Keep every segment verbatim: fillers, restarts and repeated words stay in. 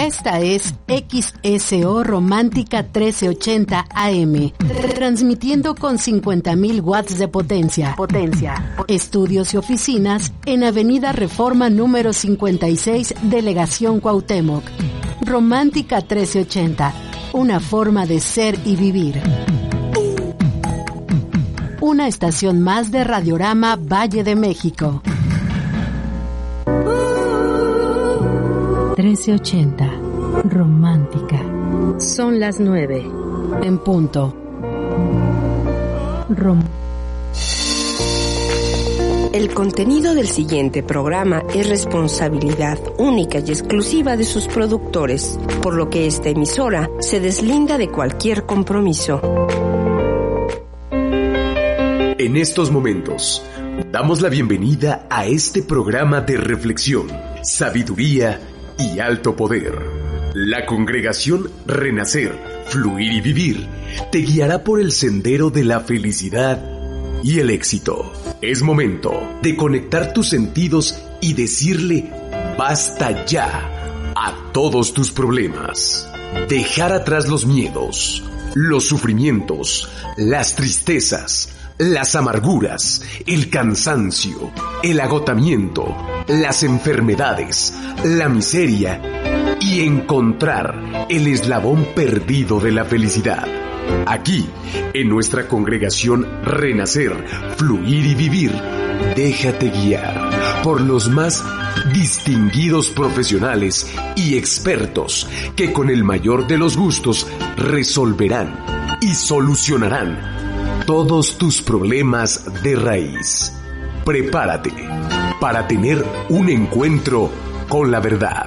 Esta es X S O Romántica trece ochenta A M, transmitiendo con cincuenta mil watts de potencia. Potencia. Estudios y oficinas en Avenida Reforma número cincuenta y seis, Delegación Cuauhtémoc. Romántica trece ochenta, una forma de ser y vivir. Una estación más de Radiorama Valle de México. trece ochenta, Romántica. Son las nueve, en punto. Rom. El contenido del siguiente programa es responsabilidad única y exclusiva de sus productores, por lo que esta emisora se deslinda de cualquier compromiso. En estos momentos, damos la bienvenida a este programa de reflexión, sabiduría y alto poder. La congregación Renacer, Fluir y Vivir te guiará por el sendero de la felicidad y el éxito. Es momento de conectar tus sentidos y decirle basta ya a todos tus problemas. Dejar atrás los miedos, los sufrimientos, las tristezas, las amarguras, el cansancio, el agotamiento, las enfermedades, la miseria y encontrar el eslabón perdido de la felicidad. Aquí, en nuestra congregación Renacer, Fluir y Vivir, déjate guiar por los más distinguidos profesionales y expertos que con el mayor de los gustos resolverán y solucionarán todos tus problemas de raíz. Prepárate para tener un encuentro con la verdad.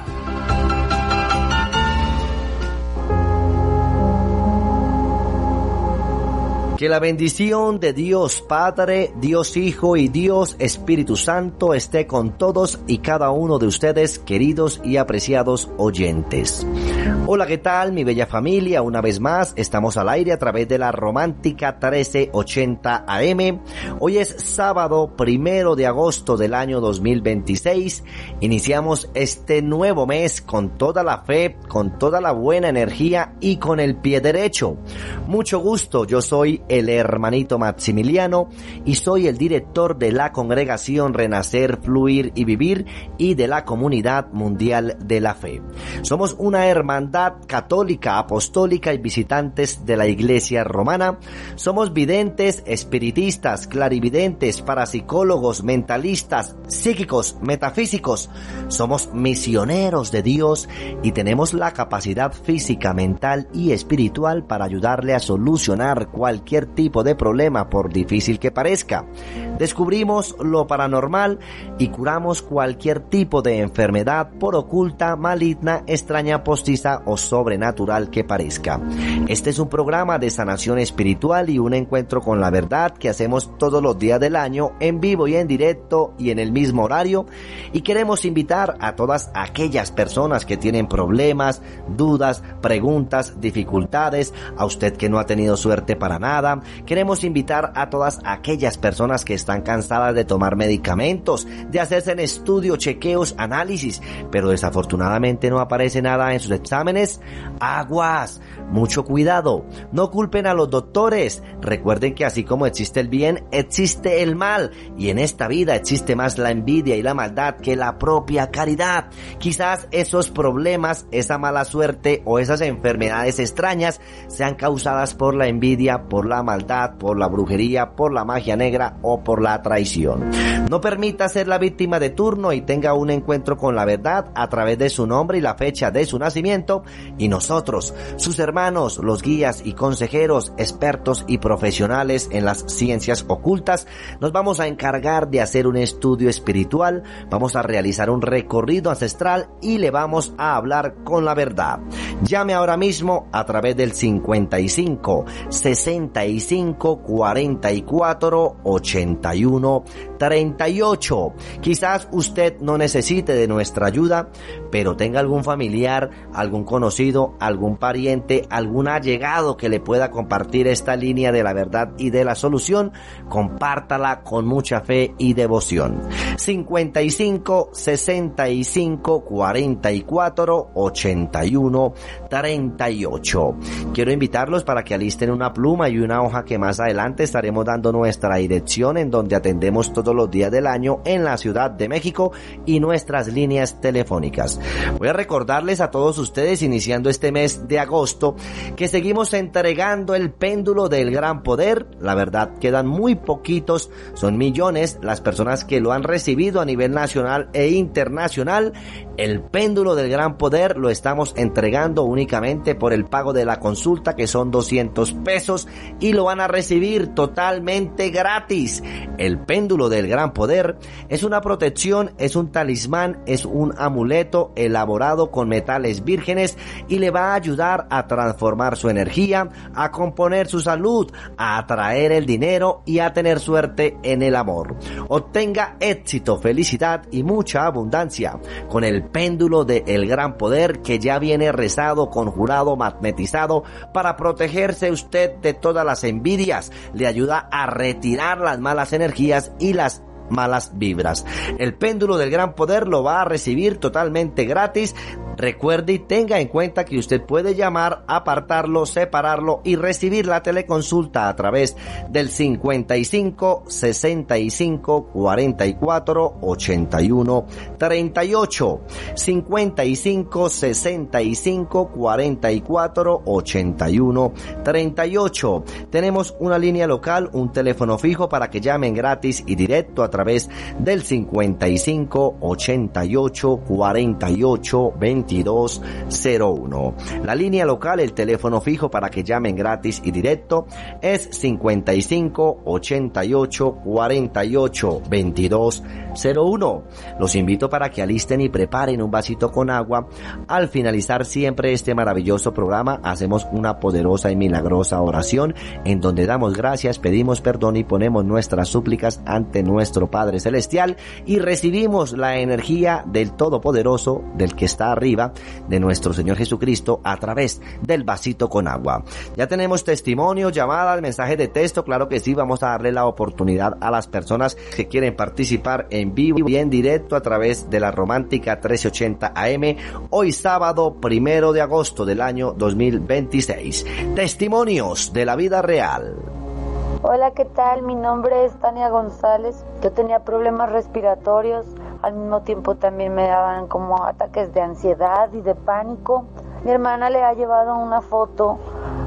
Que la bendición de Dios Padre, Dios Hijo y Dios Espíritu Santo esté con todos y cada uno de ustedes, queridos y apreciados oyentes. Hola, ¿qué tal, mi bella familia? Una vez más, estamos al aire a través de la Romántica trece ochenta A M. Hoy es sábado primero de agosto del año dos mil veintiséis. Iniciamos este nuevo mes con toda la fe, con toda la buena energía y con el pie derecho. Mucho gusto, yo soy el hermanito Maximiliano y soy el director de la congregación Renacer, Fluir y Vivir y de la Comunidad Mundial de la Fe. Somos una hermandad católica, apostólica y visitantes de la Iglesia Romana. Somos videntes, espiritistas, clarividentes, parapsicólogos, mentalistas, psíquicos, metafísicos. Somos misioneros de Dios y tenemos la capacidad física, mental y espiritual para ayudarle a solucionar cualquier tipo de problema, por difícil que parezca. Descubrimos lo paranormal y curamos cualquier tipo de enfermedad, por oculta, maligna, extraña, postiza o sobrenatural que parezca. Este es un programa de sanación espiritual y un encuentro con la verdad que hacemos todos los días del año, en vivo y en directo y en el mismo horario, y queremos invitar a todas aquellas personas que tienen problemas, dudas, preguntas, dificultades, a usted que no ha tenido suerte para nada. Queremos invitar a todas aquellas personas que están cansadas de tomar medicamentos, de hacerse en estudios, chequeos, análisis, pero desafortunadamente no aparece nada en sus exámenes. Aguas, mucho cuidado, no culpen a los doctores. Recuerden que así como existe el bien, existe el mal, y en esta vida existe más la envidia y la maldad que la propia caridad. Quizás esos problemas, esa mala suerte o esas enfermedades extrañas sean causadas por la envidia, por la maldad, por la brujería, por la magia negra o por la traición. No permita ser la víctima de turno y tenga un encuentro con la verdad a través de su nombre y la fecha de su nacimiento, y nosotros, sus hermanos, los guías y consejeros, expertos y profesionales en las ciencias ocultas, nos vamos a encargar de hacer un estudio espiritual, vamos a realizar un recorrido ancestral y le vamos a hablar con la verdad. Llame ahora mismo a través del cincuenta y cinco, sesenta y cinco, cuarenta y cuatro, ochenta y uno, treinta y ocho. Quizás usted no necesite de nuestra ayuda, pero tenga algún familiar, algún conocido, algún pariente, algún allegado que le pueda compartir esta línea de la verdad y de la solución. Compártala con mucha fe y devoción. cincuenta y cinco, sesenta y cinco, cuarenta y cuatro, ochenta y uno, treinta y ocho. Quiero invitarlos para que alisten una pluma y una hoja, que más adelante estaremos dando nuestra dirección en donde atendemos todos los días del año en la Ciudad de México y nuestras líneas telefónicas. Voy a recordarles a todos ustedes, iniciando este mes de agosto, que seguimos entregando el péndulo del gran poder. La verdad, quedan muy poquitos, son millones las personas que lo han recibido a nivel nacional e internacional. El péndulo del gran poder lo estamos entregando únicamente por el pago de la consulta, que son doscientos pesos, y lo van a recibir totalmente gratis. El péndulo del gran poder es una protección, es un talismán, es un amuleto elaborado con metales vírgenes y le va a ayudar a transformar su energía, a componer su salud, a atraer el dinero y a tener suerte en el amor. Obtenga éxito, felicidad y mucha abundancia con el péndulo del gran poder, que ya viene rezado, conjurado, magnetizado para protegerse usted de todas las envidias. Le ayuda a retirar las malas energías y las malas vibras. El péndulo del gran poder lo va a recibir totalmente gratis. Recuerde y tenga en cuenta que usted puede llamar, apartarlo, separarlo y recibir la teleconsulta a través del cincuenta y cinco, sesenta y cinco, cuarenta y cuatro, ochenta y uno, treinta y ocho. cincuenta y cinco, sesenta y cinco, cuarenta y cuatro, ochenta y uno, treinta y ocho. Tenemos una línea local, un teléfono fijo para que llamen gratis y directo a través del cincuenta y cinco, ochenta y ocho, cuarenta y ocho, veintidós cero uno. La línea local, el teléfono fijo para que llamen gratis y directo, es cincuenta y cinco, ochenta y ocho, cuarenta y ocho, veintidós cero uno. Los invito para que alisten y preparen un vasito con agua. Al finalizar siempre este maravilloso programa, hacemos una poderosa y milagrosa oración en donde damos gracias, pedimos perdón y ponemos nuestras súplicas ante nuestro Padre Celestial, y recibimos la energía del Todopoderoso, del que está arriba, de nuestro Señor Jesucristo, a través del vasito con agua. Ya tenemos testimonio, llamadas, mensajes de texto. Claro que sí, vamos a darle la oportunidad a las personas que quieren participar en vivo y en directo a través de la Romántica trece ochenta A M, hoy sábado primero de agosto del año dos mil veintiséis. Testimonios de la vida real. Hola, ¿qué tal? Mi nombre es Tania González. Yo tenía problemas respiratorios, al mismo tiempo también me daban como ataques de ansiedad y de pánico. Mi hermana le ha llevado una foto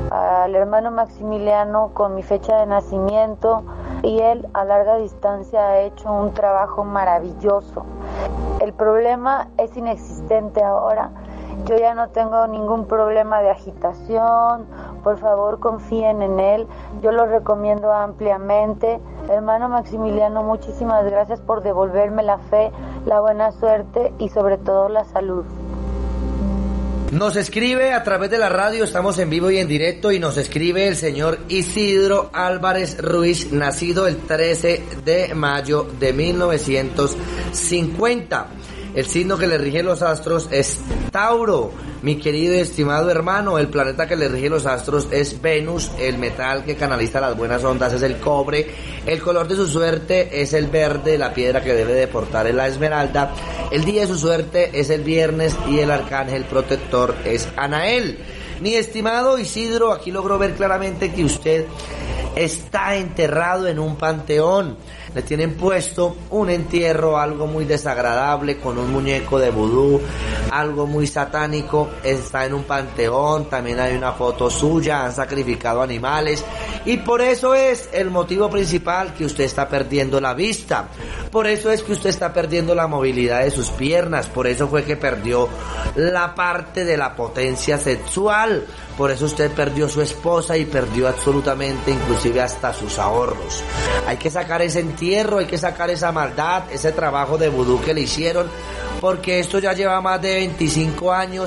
al hermano Maximiliano con mi fecha de nacimiento, y él a larga distancia ha hecho un trabajo maravilloso. El problema es inexistente ahora. Yo ya no tengo ningún problema de agitación. Por favor, confíen en él. Yo lo recomiendo ampliamente. Hermano Maximiliano, muchísimas gracias por devolverme la fe, la buena suerte y sobre todo la salud. Nos escribe a través de la radio, estamos en vivo y en directo, y nos escribe el señor Isidro Álvarez Ruiz, nacido el trece de mayo de mil novecientos cincuenta. El signo que le rige los astros es Tauro. Mi querido y estimado hermano, el planeta que le rige los astros es Venus. El metal que canaliza las buenas ondas es el cobre. El color de su suerte es el verde. La piedra que debe de portar es la esmeralda. El día de su suerte es el viernes y el arcángel protector es Anael. Mi estimado Isidro, aquí logro ver claramente que usted está enterrado en un panteón. Le tienen puesto un entierro, algo muy desagradable, con un muñeco de vudú, algo muy satánico. Está en un panteón, también hay una foto suya, han sacrificado animales, y por eso es el motivo principal que usted está perdiendo la vista. Por eso es que usted está perdiendo la movilidad de sus piernas. Por eso fue que perdió la parte de la potencia sexual. Por eso usted perdió su esposa y perdió absolutamente, inclusive hasta sus ahorros. Hay que sacar ese entierro, hay que sacar esa maldad, ese trabajo de vudú que le hicieron, porque esto ya lleva más de veinticinco años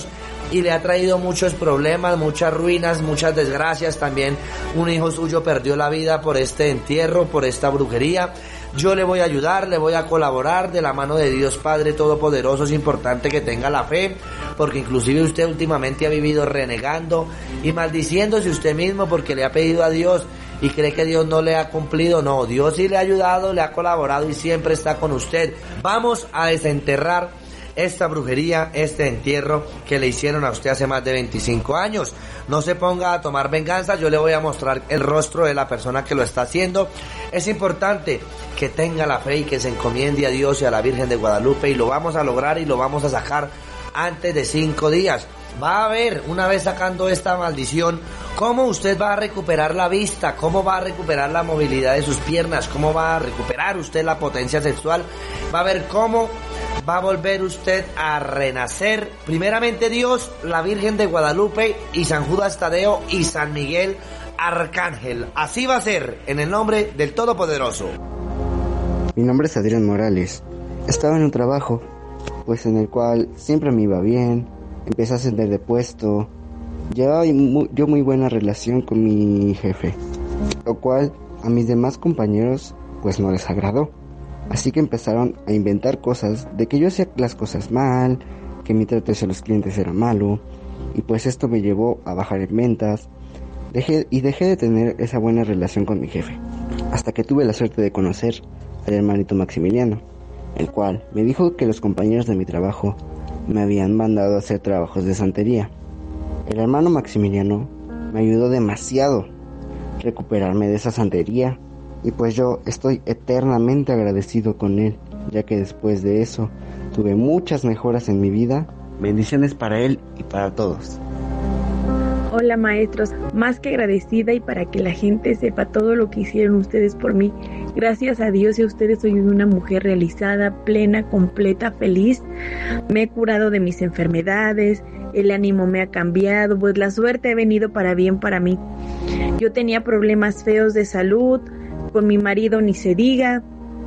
y le ha traído muchos problemas, muchas ruinas, muchas desgracias. También un hijo suyo perdió la vida por este entierro, por esta brujería. Yo le voy a ayudar, le voy a colaborar de la mano de Dios Padre Todopoderoso. Es importante que tenga la fe, porque inclusive usted últimamente ha vivido renegando y maldiciéndose usted mismo porque le ha pedido a Dios y cree que Dios no le ha cumplido. No, Dios sí le ha ayudado, le ha colaborado y siempre está con usted. Vamos a desenterrar esta brujería, este entierro que le hicieron a usted hace más de veinticinco años. No se ponga a tomar venganza, yo le voy a mostrar el rostro de la persona que lo está haciendo. Es importante que tenga la fe y que se encomiende a Dios y a la Virgen de Guadalupe, y lo vamos a lograr y lo vamos a sacar antes de cinco días. Va a ver, una vez sacando esta maldición, cómo usted va a recuperar la vista, cómo va a recuperar la movilidad de sus piernas, cómo va a recuperar usted la potencia sexual. Va a ver cómo va a volver usted a renacer. Primeramente Dios, la Virgen de Guadalupe y San Judas Tadeo y San Miguel Arcángel. Así va a ser, en el nombre del Todopoderoso. Mi nombre es Adrián Morales. Estaba en un trabajo, pues en el cual siempre me iba bien. Empecé a ascender de puesto. Llevaba muy, yo muy buena relación con mi jefe, lo cual a mis demás compañeros pues no les agradó. Así que empezaron a inventar cosas de que yo hacía las cosas mal, que mi trato hacia los clientes era malo, y pues esto me llevó a bajar en ventas. Dejé, y dejé de tener esa buena relación con mi jefe, hasta que tuve la suerte de conocer al hermanito Maximiliano, el cual me dijo que los compañeros de mi trabajo me habían mandado a hacer trabajos de santería. El hermano Maximiliano me ayudó demasiado a recuperarme de esa santería, y pues yo estoy eternamente agradecido con él, ya que después de eso tuve muchas mejoras en mi vida. Bendiciones para él y para todos. Hola maestros, más que agradecida, y para que la gente sepa todo lo que hicieron ustedes por mí. Gracias a Dios y a ustedes soy una mujer realizada, plena, completa, feliz. Me he curado de mis enfermedades, el ánimo me ha cambiado, pues la suerte ha venido para bien para mí. Yo tenía problemas feos de salud, con mi marido ni se diga.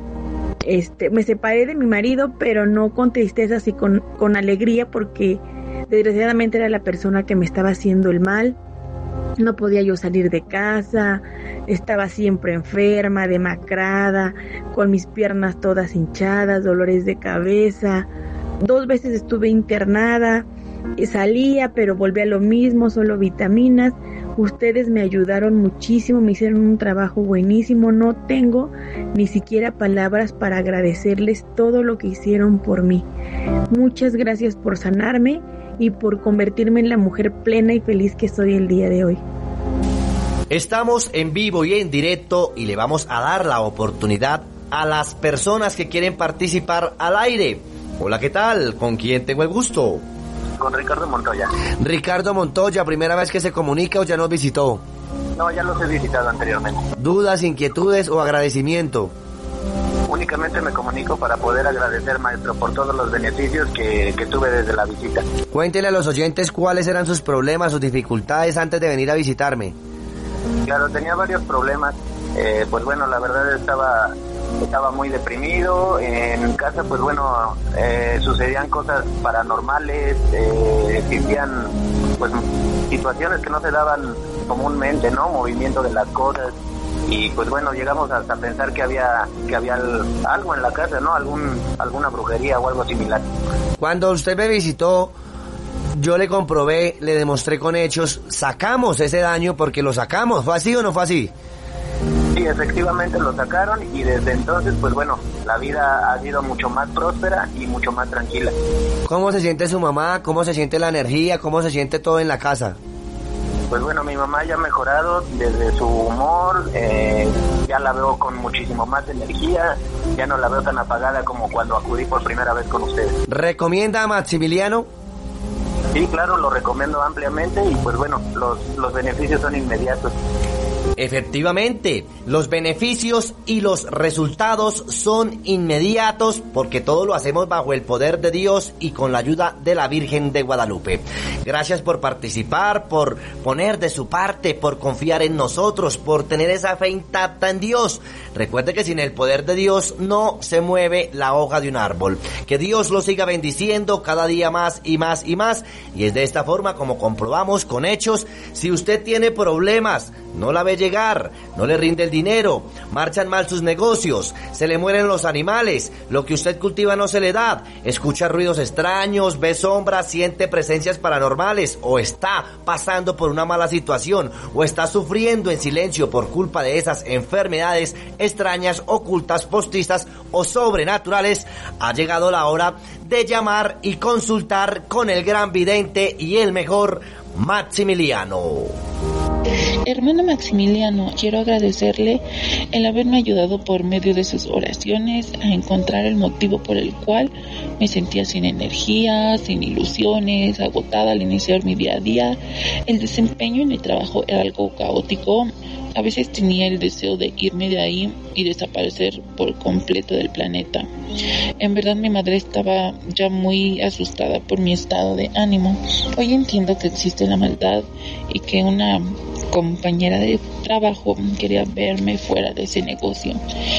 Este, me separé de mi marido, pero no con tristeza, sino con, con alegría, porque desgraciadamente era la persona que me estaba haciendo el mal. No podía yo salir de casa, estaba siempre enferma, demacrada, con mis piernas todas hinchadas, dolores de cabeza. Dos veces estuve internada, salía pero volví a lo mismo, solo vitaminas. Ustedes me ayudaron muchísimo, me hicieron un trabajo buenísimo. No tengo ni siquiera palabras para agradecerles todo lo que hicieron por mí. Muchas gracias por sanarme y por convertirme en la mujer plena y feliz que soy el día de hoy. Estamos en vivo y en directo y le vamos a dar la oportunidad a las personas que quieren participar al aire. Hola, ¿qué tal? ¿Con quién tengo el gusto? Con Ricardo Montoya. Ricardo Montoya, ¿primera vez que se comunica o ya nos visitó? No, ya los he visitado anteriormente. ¿Dudas, inquietudes o agradecimiento? Únicamente me comunico para poder agradecer, maestro, por todos los beneficios que, que tuve desde la visita. Cuéntenle a los oyentes cuáles eran sus problemas, sus dificultades antes de venir a visitarme. Claro, tenía varios problemas. Eh, pues bueno, la verdad estaba... Estaba muy deprimido, en casa pues bueno, eh, sucedían cosas paranormales, eh, existían pues situaciones que no se daban comúnmente, ¿no? Movimiento de las cosas, y pues bueno, llegamos hasta pensar que había que había algo en la casa, ¿no? Algún alguna brujería o algo similar. Cuando usted me visitó, yo le comprobé, le demostré con hechos, sacamos ese daño porque lo sacamos. ¿Fue así o no fue así? Sí, efectivamente lo sacaron, y desde entonces, pues bueno, la vida ha sido mucho más próspera y mucho más tranquila. ¿Cómo se siente su mamá? ¿Cómo se siente la energía? ¿Cómo se siente todo en la casa? Pues bueno, mi mamá ya ha mejorado desde su humor, eh, ya la veo con muchísimo más energía, ya no la veo tan apagada como cuando acudí por primera vez con ustedes. ¿Recomienda a Maximiliano? Sí, claro, lo recomiendo ampliamente, y pues bueno, los, los beneficios son inmediatos. Efectivamente, los beneficios y los resultados son inmediatos porque todo lo hacemos bajo el poder de Dios y con la ayuda de la Virgen de Guadalupe. Gracias por participar, por poner de su parte, por confiar en nosotros, por tener esa fe intacta en Dios. Recuerde que sin el poder de Dios no se mueve la hoja de un árbol. Que Dios lo siga bendiciendo cada día más y más y más. Y es de esta forma como comprobamos con hechos. Si usted tiene problemas, no la ve llegar, no le rinde el dinero, marchan mal sus negocios, se le mueren los animales, lo que usted cultiva no se le da, escucha ruidos extraños, ve sombras, siente presencias paranormales, o está pasando por una mala situación, o está sufriendo en silencio por culpa de esas enfermedades extrañas, ocultas, postizas o sobrenaturales, ha llegado la hora de llamar y consultar con el gran vidente y el mejor Maximiliano. Hermano Maximiliano, quiero agradecerle el haberme ayudado por medio de sus oraciones a encontrar el motivo por el cual me sentía sin energía, sin ilusiones, agotada al iniciar mi día a día. El desempeño en el trabajo era algo caótico. A veces tenía el deseo de irme de ahí y desaparecer por completo del planeta. En verdad mi madre estaba ya muy asustada por mi estado de ánimo. Hoy entiendo que existe la maldad y que una compañera de trabajo quería verme fuera de ese negocio.